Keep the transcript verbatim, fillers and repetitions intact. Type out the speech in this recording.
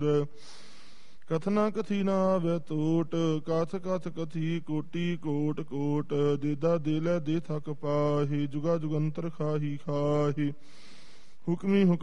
ਦੂਰ। ਕਥਨਾ ਕਥੀ ਨਾ ਆਵੈ ਤੋਟ, ਕਥ ਕਥ ਕਥੀ ਕੋਟੀ ਕੋਟ ਕੋਟ। ਦੇਦਾ ਦੇ ਲੈ ਦੇ ਥਕ ਪਾਹੀ, ਜੁਗਾ ਜੁਗੰਤਰ ਖਾਹੀ ਖਾਹੀ। ਹੁਕਮੀ ਹੁਕਮ